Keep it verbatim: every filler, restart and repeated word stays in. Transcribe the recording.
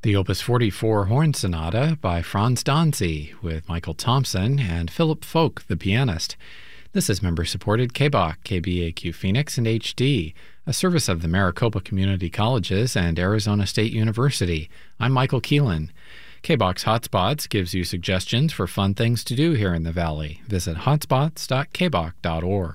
The Opus forty-four Horn Sonata by Franz Danzi with Michael Thompson and Philip Folk, the pianist. This is member-supported K B O C, K B A Q Phoenix, and H D, a service of the Maricopa Community Colleges and Arizona State University. I'm Michael Keelan. K B O C's Hotspots gives you suggestions for fun things to do here in the Valley. Visit hotspots dot k b o c dot org.